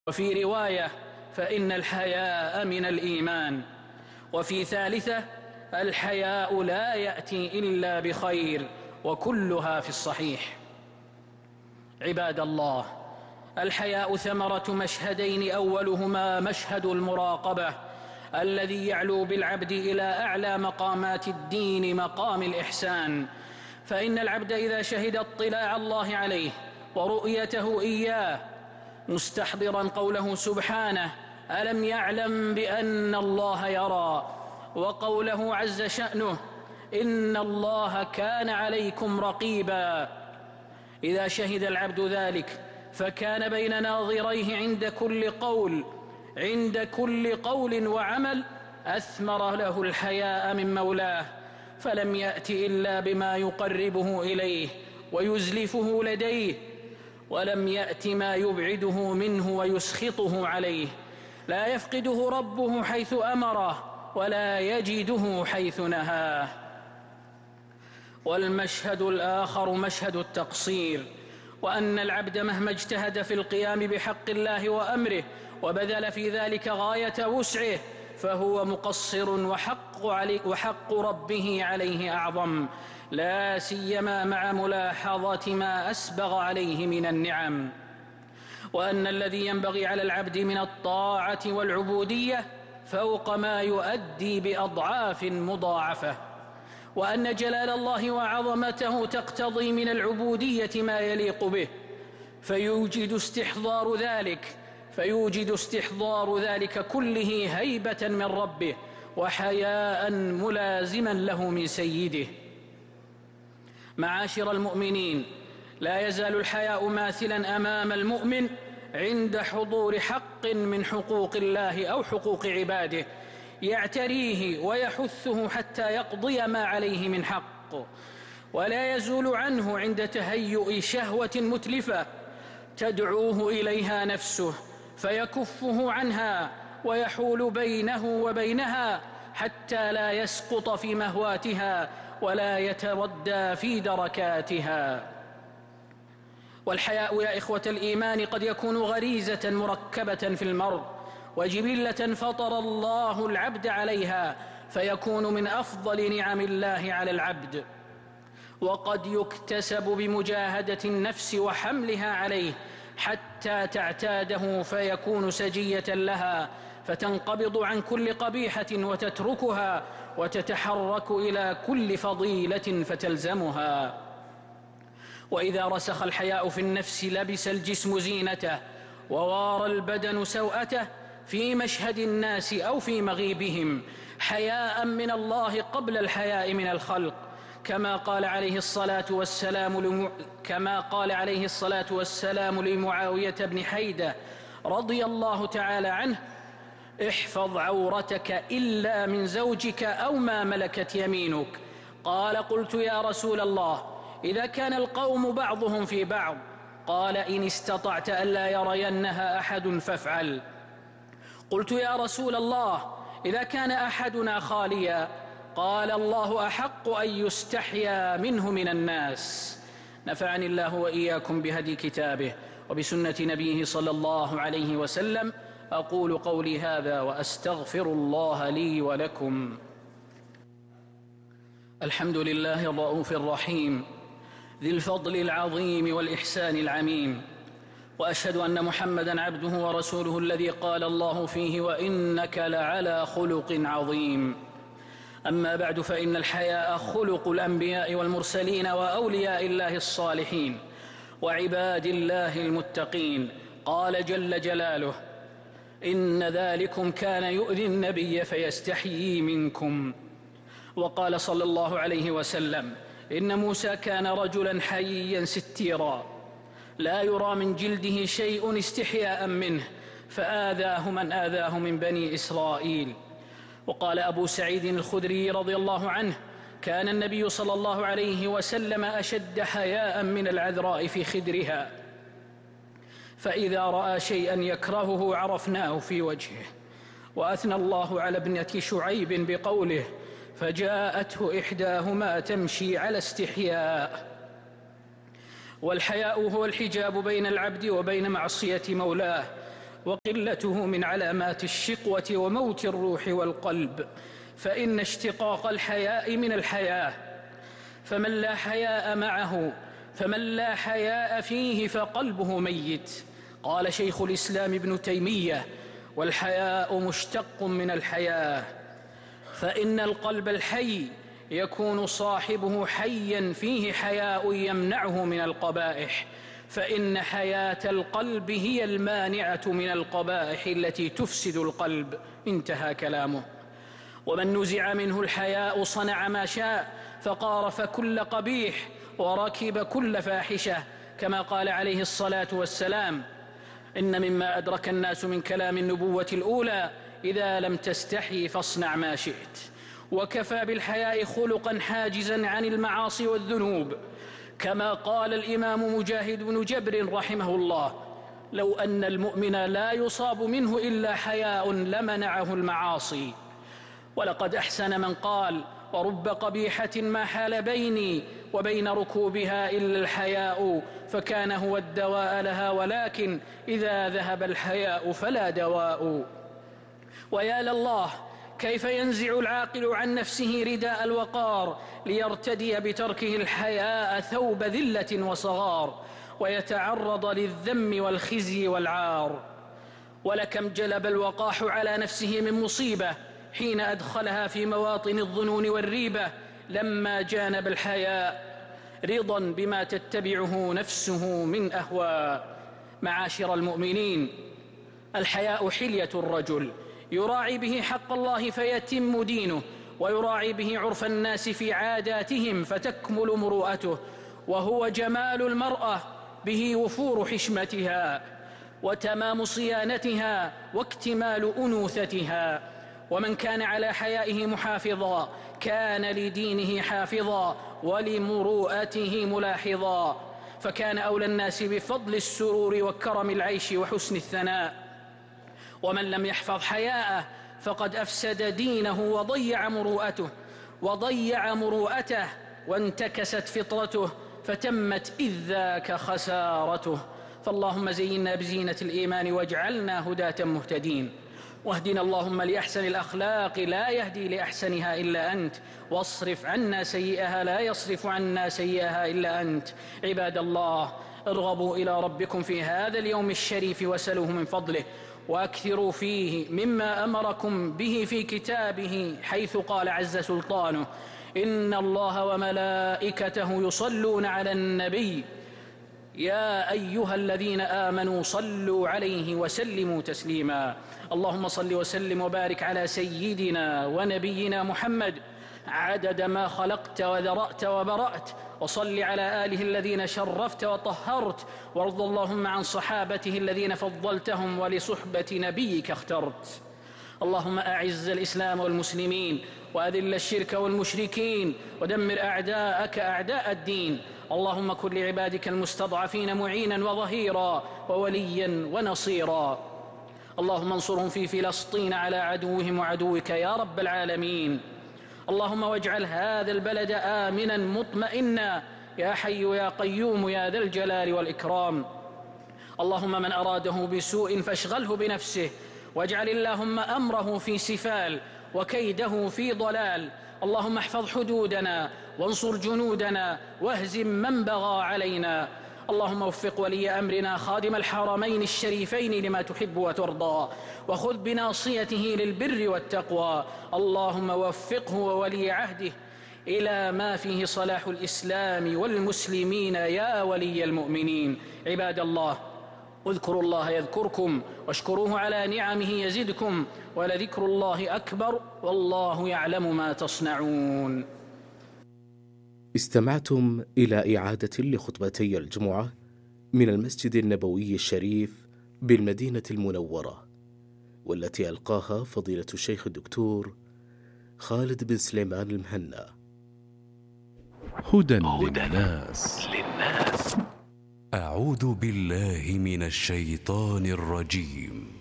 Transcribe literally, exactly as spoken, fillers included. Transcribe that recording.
وفي رواية فإن الحياء من الإيمان، وفي ثالثة الحياء لا يأتي إلا بخير، وكلها في الصحيح. عباد الله، الحياء ثمرة مشهدين، أولهما مشهد المراقبة الذي يعلو بالعبد إلى أعلى مقامات الدين، مقام الإحسان. فإن العبد إذا شهد اطلاع الله عليه ورؤيته إياه، مستحضرا قوله سبحانه ألم يعلم بأن الله يرى، وقوله عز شأنه إن الله كان عليكم رقيبا، إذا شهد العبد ذلك فكان بين ناظريه عند كل قول عند كل قول وعمل أثمر له الحياء من مولاه، فلم يأت إلا بما يقربه إليه ويزلفه لديه، ولم يأت ما يبعده منه ويسخطه عليه. لا يفقده ربه حيث أمره، ولا يجده حيث نهاه. والمشهد الآخر مشهد التقصير، وأن العبد مهما اجتهد في القيام بحق الله وأمره وبذل في ذلك غاية وسعه، فهو مقصر، وحق, علي وحق ربه عليه أعظم، لا سيما مع ملاحظة ما أسبغ عليه من النعم. وأن الذي ينبغي على العبد من الطاعة والعبودية فوق ما يؤدي بأضعاف مضاعفة، وأن جلال الله وعظمته تقتضي من العبودية ما يليق به، فيوجد استحضار ذلك فيوجد استحضار ذلك كله هيبة من ربه، وحياء ملازما له من سيده. معاشر المؤمنين، لا يزال الحياء ماثلا أمام المؤمن عند حضور حق من حقوق الله أو حقوق عباده، يعتريه ويحثه حتى يقضي ما عليه من حق، ولا يزول عنه عند تهيؤ شهوة متلفة تدعوه إليها نفسه، فيكفه عنها ويحول بينه وبينها حتى لا يسقط في مهواتها ولا يتردى في دركاتها. والحياء يا إخوة الإيمان قد يكون غريزة مركبة في المرء، وجبلة فطر الله العبد عليها، فيكون من أفضل نعم الله على العبد. وقد يكتسب بمجاهدة النفس وحملها عليه حتى تعتاده، فيكون سجية لها، فتنقبض عن كل قبيحة وتتركها، وتتحرك إلى كل فضيلة فتلزمها. وإذا رسخ الحياء في النفس لبس الجسم زينته، ووار البدن سوءته في مشهد الناس أو في مغيبهم، حياء من الله قبل الحياء من الخلق، كما قال عليه الصلاة والسلام لم... كما قال عليه الصلاة والسلام لمعاوية بن حيدة رضي الله تعالى عنه: احفظ عورتك إلا من زوجك أو ما ملكت يمينك. قال: قلت يا رسول الله، إذا كان القوم بعضهم في بعض؟ قال: إن استطعت ألا يرينها أحد فافعل. قلت يا رسول الله، إذا كان أحدنا خاليا؟ قال: الله أحق أن يستحيا منه من الناس. نفعني الله وإياكم بهدي كتابه وبسنة نبيه صلى الله عليه وسلم. أقول قولي هذا وأستغفر الله لي ولكم. الحمد لله الرؤوف الرحيم ذي الفضل العظيم والإحسان العميم، وأشهد أن محمدًا عبده ورسوله الذي قال الله فيه: وإنك لعلى خلق عظيم. أما بعد، فإن الحياء خلق الأنبياء والمرسلين وأولياء الله الصالحين وعباد الله المتقين. قال جل جلاله: إن ذلكم كان يؤذي النبي فيستحيي منكم. وقال صلى الله عليه وسلم: إن موسى كان رجلا حييا ستيرا، لا يرى من جلده شيء استحياء منه، فآذاه من آذاه من بني إسرائيل. وقال أبو سعيد الخدري رضي الله عنه: كان النبي صلى الله عليه وسلم أشد حياء من العذراء في خدرها، فإذا رأى شيئا يكرهه عرفناه في وجهه. وأثنى الله على ابنة شعيب بقوله: فجاءته إحداهما تمشي على استحياء. والحياء هو الحجاب بين العبد وبين معصية مولاه، وقلته من علامات الشقوة وموت الروح والقلب، فإن اشتقاق الحياء من الحياة، فمن لا حياء معه فمن لا حياء فيه فقلبه ميت. قال شيخ الإسلام ابن تيمية: والحياء مشتق من الحياة، فإن القلب الحي يكون صاحبه حيا فيه حياء يمنعه من القبائح، فإن حياة القلب هي المانعة من القبائح التي تفسد القلب. انتهى كلامه. ومن نزع منه الحياء صنع ما شاء، فقارف كل قبيح وركب كل فاحشة، كما قال عليه الصلاة والسلام: إن مما أدرك الناس من كلام النبوة الأولى: إذا لم تستحي فاصنع ما شئت. وكفى بالحياء خلقا حاجزا عن المعاصي والذنوب، كما قال الإمام مجاهد بن جبر رحمه الله: لو أن المؤمن لا يصاب منه إلا حياء لمنعه المعاصي. ولقد أحسن من قال: ورب قبيحة ما حال بيني وبين ركوبها إلا الحياء، فكان هو الدواء لها، ولكن إذا ذهب الحياء فلا دواء. ويا لله، كيف ينزع العاقل عن نفسه رداء الوقار ليرتدي بتركه الحياء ثوب ذلة وصغار، ويتعرض للذم والخزي والعار. ولكم جلب الوقاح على نفسه من مصيبة حين أدخلها في مواطن الظنون والريبة لما جانب الحياء، رضا بما تتبعه نفسه من أهواء. معاشر المؤمنين، الحياء حلية الرجل يراعي به حق الله فيتم دينه، ويراعي به عرف الناس في عاداتهم فتكمل مروءته، وهو جمال المرأة به وفور حشمتها وتمام صيانتها واكتمال أنوثتها. ومن كان على حيائه محافظا كان لدينه حافظا ولمروءته ملاحظا، فكان أولى الناس بفضل السرور وكرم العيش وحسن الثناء. ومن لم يحفظ حياءه فقد أفسد دينه وضيع مروءته وضيع مروءته وانتكست فطرته، فتمت إذ ذاك خسارته. فاللهم زينا بزينة الإيمان واجعلنا هداة مهتدين، واهدنا اللهم لأحسن الأخلاق لا يهدي لأحسنها إلا أنت، واصرف عنا سيئها لا يصرف عنا سيئها إلا أنت. عباد الله، ارغبوا إلى ربكم في هذا اليوم الشريف وسلوه من فضله، وأكثروا فيه مما أمركم به في كتابه، حيث قال عز سلطانه: إن الله وملائكته يصلون على النبي يا أيها الذين آمنوا صلوا عليه وسلموا تسليما. اللهم صل وسلم وبارك على سيدنا ونبينا محمد عدد ما خلقت وذرأت وبرأت، وصل على آله الذين شرفت وطهرت، وارض اللهم عن صحابته الذين فضلتهم ولصحبة نبيك اخترت. اللهم أعز الإسلام والمسلمين، وأذل الشرك والمشركين، ودمر أعداءك أعداء الدين. اللهم كن لعبادك المستضعفين معينا وظهيرا ووليا ونصيرا. اللهم انصرهم في فلسطين على عدوهم وعدوك يا رب العالمين. اللهم واجعل هذا البلد آمنا مطمئنا يا حي يا قيوم يا ذا الجلال والإكرام. اللهم من أراده بسوء فاشغله بنفسه، واجعل اللهم أمره في سفال وكيده في ضلال. اللهم احفظ حدودنا وانصر جنودنا واهزم من بغى علينا. اللهم وفق ولي أمرنا خادم الحرمين الشريفين لما تحب وترضى، وخذ بناصيته للبر والتقوى. اللهم وفقه وولي عهده إلى ما فيه صلاح الإسلام والمسلمين يا ولي المؤمنين. عباد الله، اذكروا الله يذكركم، واشكروه على نعمه يزدكم، ولذكر الله أكبر، والله يعلم ما تصنعون. استمعتم إلى إعادة لخطبتي الجمعة من المسجد النبوي الشريف بالمدينة المنورة، والتي ألقاها فضيلة الشيخ الدكتور خالد بن سليمان المهنا. هدى للناس. أعوذ بالله من الشيطان الرجيم.